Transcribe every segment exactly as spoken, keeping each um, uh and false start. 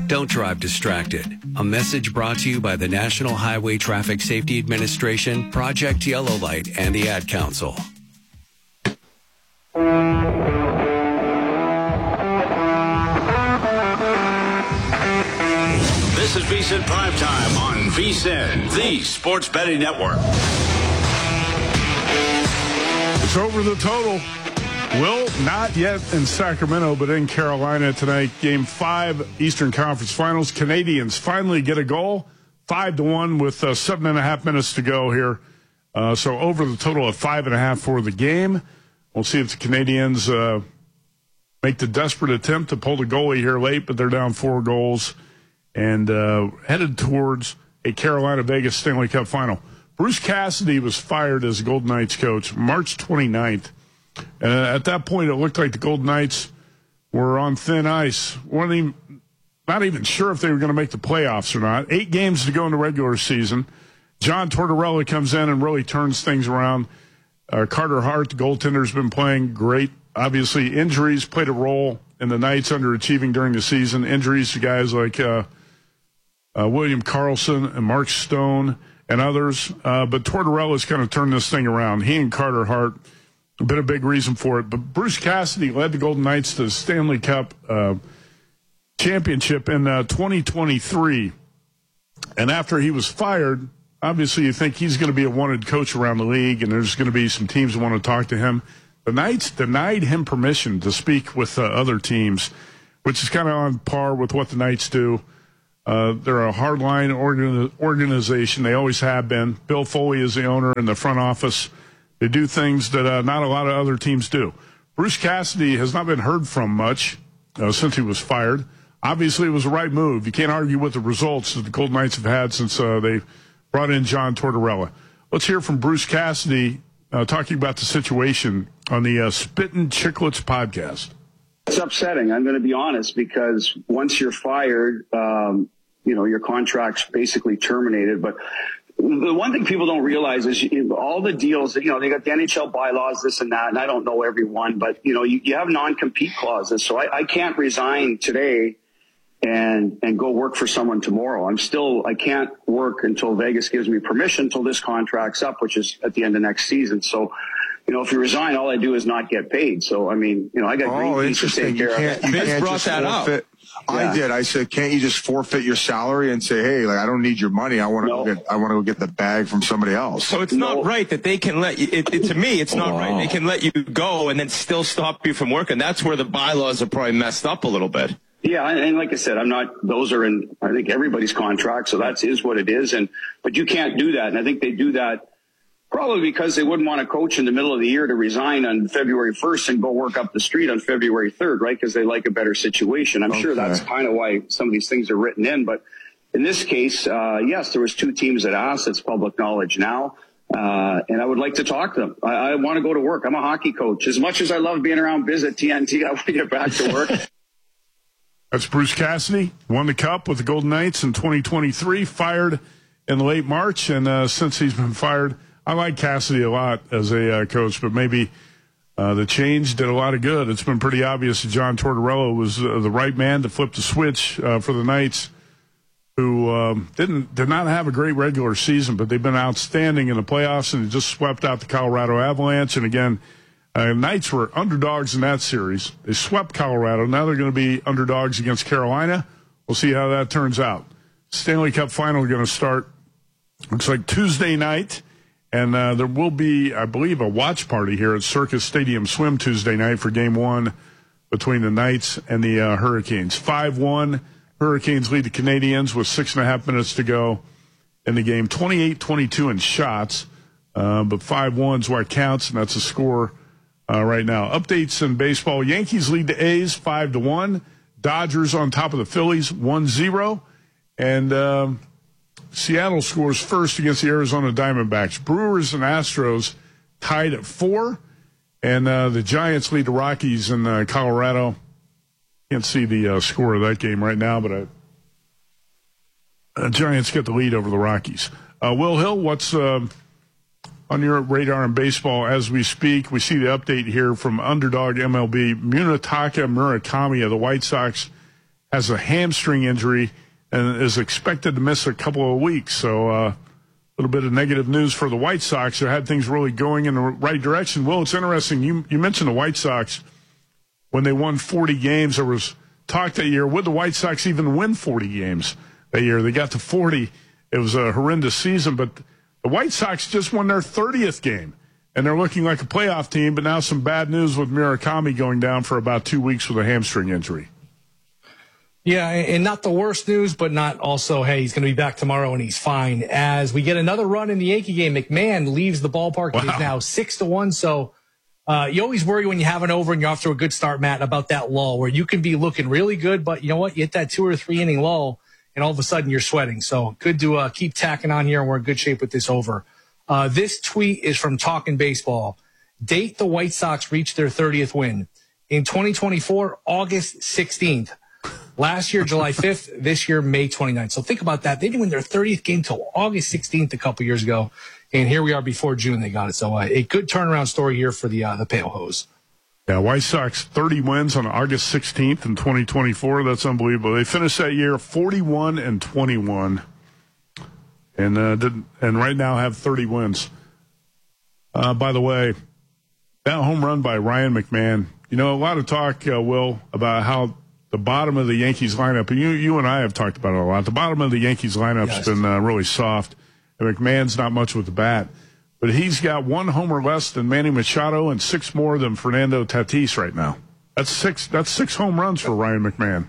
Don't drive distracted. A message brought to you by the National Highway Traffic Safety Administration, Project Yellow Light, and the Ad Council. This is V S I N Primetime on V S I N, the Sports Betting Network. It's over the total. Will, not yet in Sacramento, but in Carolina tonight. Game five, Eastern Conference Finals. Canadians finally get a goal. Five to one with uh, seven and a half minutes to go here. Uh, so over the total of five and a half for the game. We'll see if the Canadians uh, make the desperate attempt to pull the goalie here late, but they're down four goals and uh, headed towards a Carolina-Vegas Stanley Cup final. Bruce Cassidy was fired as Golden Knights coach March twenty-ninth. And at that point, it looked like the Golden Knights were on thin ice. weren't even, not even sure if they were going to make the playoffs or not. Eight games to go in the regular season. John Tortorella comes in and really turns things around. Uh, Carter Hart, the goaltender, has been playing great. Obviously, injuries played a role in the Knights underachieving during the season. Injuries to guys like uh, uh, William Karlsson and Mark Stone and others. Uh, but Tortorella's kind of turned this thing around. He and Carter Hart been a big reason for it. But Bruce Cassidy led the Golden Knights to the Stanley Cup uh, championship in uh, twenty twenty-three. And after he was fired, obviously you think he's going to be a wanted coach around the league, and there's going to be some teams that want to talk to him. The Knights denied him permission to speak with uh, other teams, which is kind of on par with what the Knights do. Uh, they're a hardline organ- organization. They always have been. Bill Foley is the owner in the front office. They do things that uh, not a lot of other teams do. Bruce Cassidy has not been heard from much uh, since he was fired. Obviously, it was the right move. You can't argue with the results that the Golden Knights have had since uh, they brought in John Tortorella. Let's hear from Bruce Cassidy uh, talking about the situation on the uh, Spittin' Chicklets podcast. It's upsetting. I'm going to be honest, because once you're fired, um, you know, your contract's basically terminated. But the one thing people don't realize is you, all the deals that, you know, they got the N H L bylaws, this and that, and I don't know every one, but, you know, you, you have non-compete clauses. So I, I can't resign today and and go work for someone tomorrow. I'm still, I can't work until Vegas gives me permission until this contract's up, which is at the end of next season. So, you know, if you resign, all I do is not get paid. So, I mean, you know, I got oh, Greenpeace to take care of it. Vince brought that up. I yeah. did. I said, can't you just forfeit your salary and say, hey, like, I don't need your money. I want to no. go get, I want to go get the bag from somebody else. So it's no. not right that they can let you, it, it, to me, it's not oh. right. They can let you go and then still stop you from working. That's where the bylaws are probably messed up a little bit. Yeah. And, and like I said, I'm not, those are in, I think, everybody's contract. So that is what it is. And, but you can't do that. And I think they do that probably because they wouldn't want a coach in the middle of the year to resign on February first and go work up the street on February third, right? Because they like a better situation. I'm okay. sure that's kind of why some of these things are written in. But in this case, uh, yes, there was two teams that asked. It's public knowledge now. Uh, and I would like to talk to them. I, I want to go to work. I'm a hockey coach. As much as I love being around Biz at T N T, I want to get back to work. That's Bruce Cassidy. Won the Cup with the Golden Knights in twenty twenty-three. Fired in late March. And uh, since he's been fired, I like Cassidy a lot as a uh, coach, but maybe uh, the change did a lot of good. It's been pretty obvious that John Tortorella was uh, the right man to flip the switch uh, for the Knights, who um, didn't did not have a great regular season, but they've been outstanding in the playoffs, and they just swept out the Colorado Avalanche. And again, uh, Knights were underdogs in that series. They swept Colorado. Now they're going to be underdogs against Carolina. We'll see how that turns out. Stanley Cup final going to start, looks like Tuesday night. And uh, there will be, I believe, a watch party here at Circus Stadium Swim Tuesday night for game one between the Knights and the uh, Hurricanes. five one, Hurricanes lead the Canadians with six and a half minutes to go in the game. twenty-eight twenty-two in shots, uh, but five one is what counts, and that's a score uh, right now. Updates in baseball. Yankees lead the A's five to one. Dodgers on top of the Phillies one zero. And Um, Seattle scores first against the Arizona Diamondbacks. Brewers and Astros tied at four, and uh, the Giants lead the Rockies in uh, Colorado. Can't see the uh, score of that game right now, but uh, uh, Giants get the lead over the Rockies. Uh, Will Hill, what's uh, on your radar in baseball as we speak? We see the update here from Underdog M L B. Munetaka Murakami of the White Sox has a hamstring injury and is expected to miss a couple of weeks. So uh, a little bit of negative news for the White Sox. They had things really going in the right direction. Well, it's interesting. You, you mentioned the White Sox. When they won forty games, there was talk that year, would the White Sox even win forty games that year? They got to forty. It was a horrendous season, but the White Sox just won their thirtieth game, and they're looking like a playoff team, but now some bad news with Murakami going down for about two weeks with a hamstring injury. Yeah, and not the worst news, but not also, hey, he's going to be back tomorrow and he's fine. As we get another run in the Yankee game, McMahon leaves the ballpark. Wow. He's now six to one, so Uh, you always worry when you have an over and you're off to a good start, Matt, about that lull where you can be looking really good, but you know what? You hit that two or three inning lull and all of a sudden you're sweating. So good to uh, keep tacking on here, and we're in good shape with this over. Uh, this tweet is from Talkin' Baseball. Date the White Sox reached their thirtieth win. In twenty twenty-four, August sixteenth. Last year, July fifth. This year, May twenty-ninth. So think about that. They didn't win their thirtieth game till August sixteenth a couple years ago. And here we are before June they got it. So uh, a good turnaround story here for the uh, the Pale Hose. Yeah, White Sox thirty wins on August sixteenth in twenty twenty-four. That's unbelievable. They finished that year forty-one and twenty-one, and uh, did, and right now have thirty wins. Uh, by the way, that home run by Ryan McMahon. You know, a lot of talk, uh, Will, about how the bottom of the Yankees lineup. And you you and I have talked about it a lot. The bottom of the Yankees lineup's yes. been uh, really soft. And McMahon's not much with the bat. But he's got one homer less than Manny Machado and six more than Fernando Tatis right now. That's six That's six home runs for Ryan McMahon.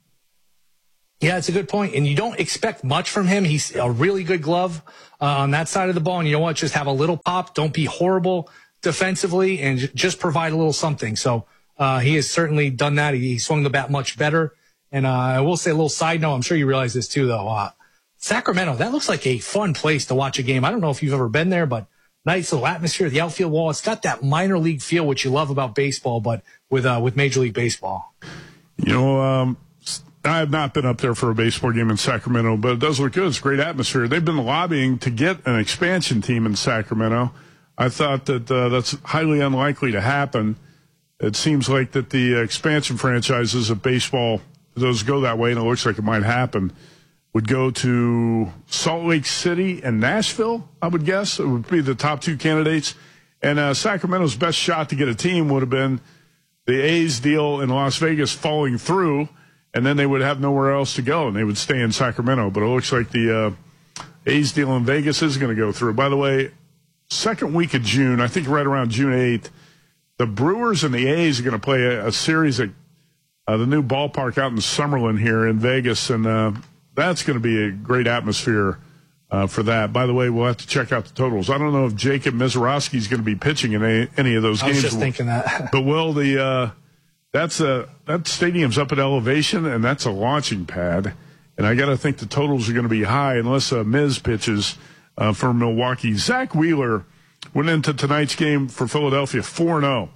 Yeah, it's a good point. And you don't expect much from him. He's a really good glove uh, on that side of the ball. And you know what? Just have a little pop. Don't be horrible defensively and j- just provide a little something. So uh, he has certainly done that. He, he swung the bat much better. And uh, I will say a little side note. I'm sure you realize this too, though. Uh, Sacramento, that looks like a fun place to watch a game. I don't know if you've ever been there, but nice little atmosphere, the outfield wall. It's got that minor league feel, which you love about baseball, but with uh, with Major League Baseball. You know, um, I have not been up there for a baseball game in Sacramento, but it does look good. It's a great atmosphere. They've been lobbying to get an expansion team in Sacramento. I thought that uh, that's highly unlikely to happen. It seems like that the expansion franchises of baseball, those go that way, and it looks like it might happen. Would go to Salt Lake City and Nashville, I would guess. It would be the top two candidates. And uh, Sacramento's best shot to get a team would have been the A's deal in Las Vegas falling through, and then they would have nowhere else to go, and they would stay in Sacramento. But it looks like the uh, A's deal in Vegas is going to go through. By the way, second week of June, I think right around June eighth, the Brewers and the A's are going to play a, a series at uh, the new ballpark out in Summerlin here in Vegas, and uh, that's going to be a great atmosphere uh, for that. By the way, we'll have to check out the totals. I don't know if Jacob Mizorowski is going to be pitching in any, any of those I games. I was just thinking that. But, Will, the, uh, that's a, that stadium's up at elevation, and that's a launching pad. And I got to think the totals are going to be high unless uh, Miz pitches uh, for Milwaukee. Zach Wheeler went into tonight's game for Philadelphia four and oh.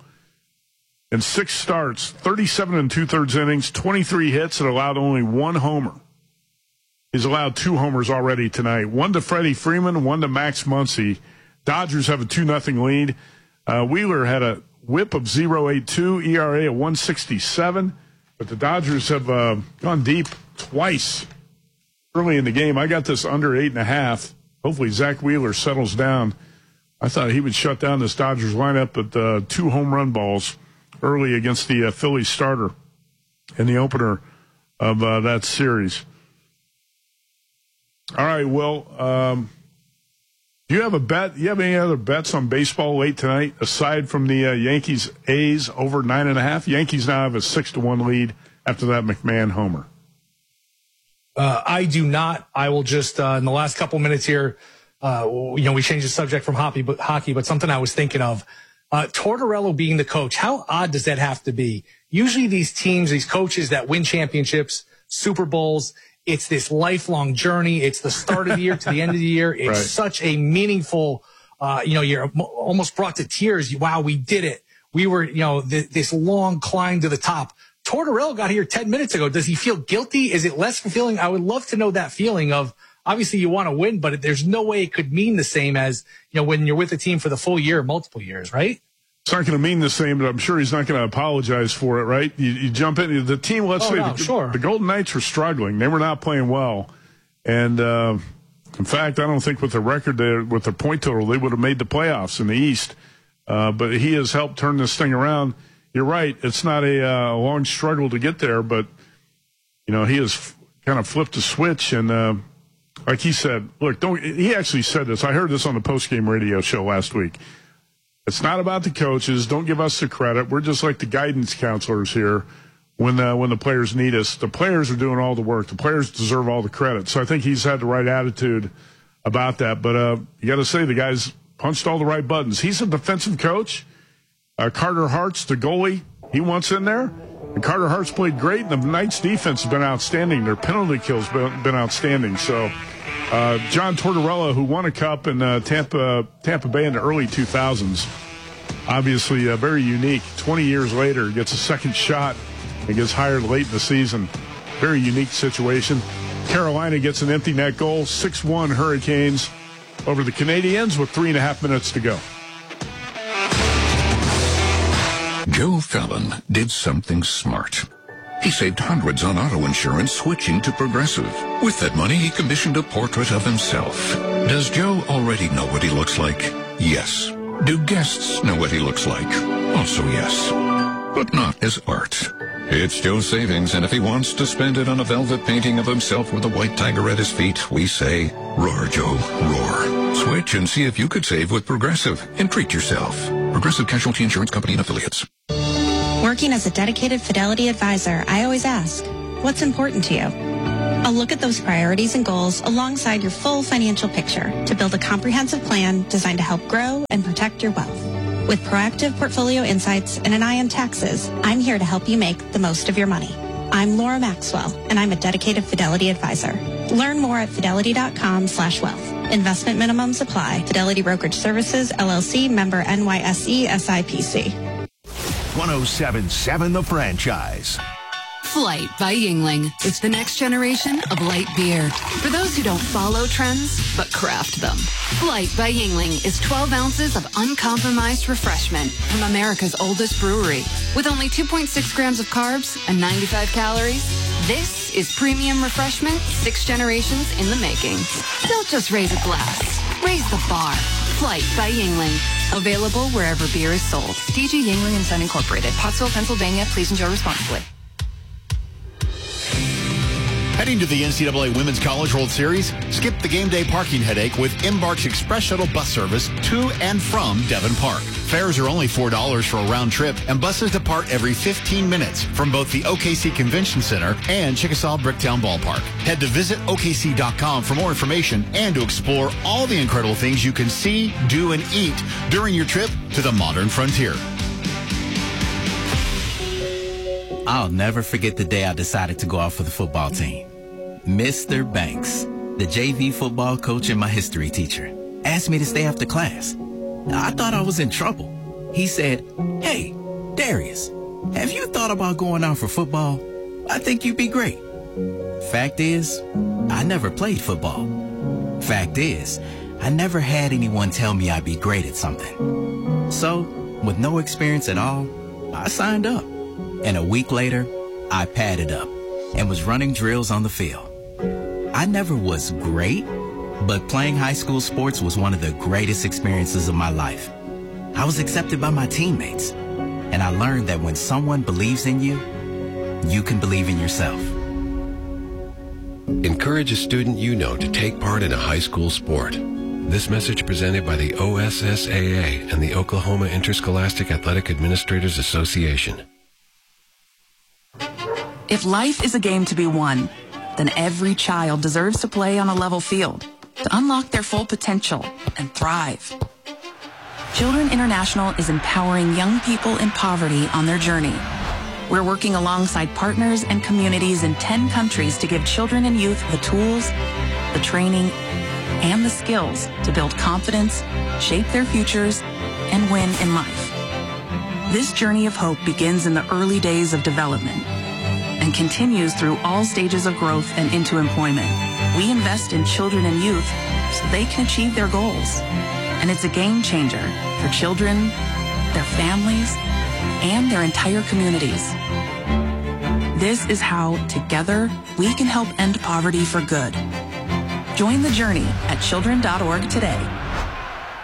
In six starts, thirty-seven and two-thirds innings, twenty-three hits, and allowed only one homer. He's allowed two homers already tonight. One to Freddie Freeman, one to Max Muncy. Dodgers have a two nothing lead. Uh, Wheeler had a whip of oh point eight two, E R A of one sixty-seven. But the Dodgers have uh, gone deep twice early in the game. I got this under eight and a half. Hopefully Zach Wheeler settles down. I thought he would shut down this Dodgers lineup at uh, two home run balls early against the uh, Phillies starter in the opener of uh, that series. All right, Will, um, do you have a bet? Do you have any other bets on baseball late tonight aside from the uh, Yankees A's over nine and a half? Yankees now have a six to one lead after that McMahon homer. Uh, I do not. I will just uh, in the last couple minutes here. Uh, you know, we changed the subject from hockey, but hockey, but something I was thinking of. Uh, Tortorella being the coach, how odd does that have to be? Usually these teams, these coaches that win championships, Super Bowls, it's this lifelong journey. It's the start of the year to the end of the year. It's right. Such a meaningful, uh, you know, you're almost brought to tears. Wow, we did it. We were, you know, th- this long climb to the top. Tortorella got here ten minutes ago. Does he feel guilty? Is it less fulfilling? I would love to know that feeling of, obviously you want to win, but there's no way it could mean the same as, you know, when you're with a team for the full year, multiple years, right? it's not going to mean the same, but I'm sure he's not going to apologize for it, right? You, you jump in. The team, let's oh, say, no, the, sure. the Golden Knights were struggling. They were not playing well. And, uh, in fact, I don't think with the record, there, with the point total, they would have made the playoffs in the East. Uh, but he has helped turn this thing around. You're right. It's not a uh, long struggle to get there, but, you know, he has f- kind of flipped a switch. And uh, like he said, look, don't. He actually said this. I heard this on the postgame radio show last week. It's not about the coaches. Don't give us the credit. We're just like the guidance counselors here when the, when the players need us. The players are doing all the work. The players deserve all the credit. So I think he's had the right attitude about that. But uh, you got to say the guy's punched all the right buttons. He's a defensive coach. Uh, Carter Hart's the goalie. He wants in there. And Carter Hart's played great. And the Knights' defense has been outstanding. Their penalty kills been, been outstanding. So uh, John Tortorella, who won a cup in uh, Tampa Tampa Bay in the early two thousands, obviously uh, very unique. twenty years later, gets a second shot and gets hired late in the season. Very unique situation. Carolina gets an empty net goal. six one Hurricanes over the Canadiens with three and a half minutes to go. Joe Fallon did something smart. He saved hundreds on auto insurance switching to Progressive. With that money, he commissioned a portrait of himself. Does Joe already know what he looks like? Yes. Do guests know what he looks like? Also yes. But not as art. It's Joe's savings, and if he wants to spend it on a velvet painting of himself with a white tiger at his feet, we say, roar, Joe, roar. Switch and see if you could save with Progressive and treat yourself. Progressive Casualty Insurance Company and Affiliates. Working as a dedicated Fidelity advisor, I always ask, what's important to you? I'll look at those priorities and goals alongside your full financial picture to build a comprehensive plan designed to help grow and protect your wealth. With proactive portfolio insights and an eye on taxes, I'm here to help you make the most of your money. I'm Laura Maxwell, and I'm a dedicated Fidelity advisor. Learn more at fidelity.com slash wealth. Investment minimums apply. Fidelity Brokerage Services, L L C, member N Y S E, S I P C. one oh seven point seven The Franchise. Flight by Yuengling. It's the next generation of light beer. For those who don't follow trends, but craft them. Flight by Yuengling is twelve ounces of uncompromised refreshment from America's oldest brewery. With only two point six grams of carbs and ninety-five calories, this is premium refreshment six generations in the making. Don't just raise a glass. Raise the bar. Flight by Yuengling. Available wherever beer is sold. D G Yuengling and Son Incorporated. Pottsville, Pennsylvania. Please enjoy responsibly. Heading to the N C double A Women's College World Series? Skip the game day parking headache with Embark's Express Shuttle bus service to and from Devon Park. Fares are only four dollars for a round trip, and buses depart every fifteen minutes from both the O K C Convention Center and Chickasaw Bricktown Ballpark. Head to visit O K C dot com for more information and to explore all the incredible things you can see, do, and eat during your trip to the modern frontier. I'll never forget the day I decided to go out for the football team. Mister Banks, the J V football coach and my history teacher, asked me to stay after class. I thought I was in trouble. He said, "Hey, Darius, have you thought about going out for football? I think you'd be great." Fact is, I never played football. Fact is, I never had anyone tell me I'd be great at something. So, with no experience at all, I signed up. And a week later, I padded up and was running drills on the field. I never was great, but playing high school sports was one of the greatest experiences of my life. I was accepted by my teammates, and I learned that when someone believes in you, you can believe in yourself. Encourage a student you know to take part in a high school sport. This message presented by the O S S A A and the Oklahoma Interscholastic Athletic Administrators Association. If life is a game to be won, then every child deserves to play on a level field to unlock their full potential and thrive. Children International is empowering young people in poverty on their journey. We're working alongside partners and communities in ten countries to give children and youth the tools, the training, and the skills to build confidence, shape their futures, and win in life. This journey of hope begins in the early days of development and continues through all stages of growth and into employment. We invest in children and youth so they can achieve their goals. And it's a game changer for children their families, and their entire communities. This is how, together, we can help end poverty for good. Join the journey at children dot org today.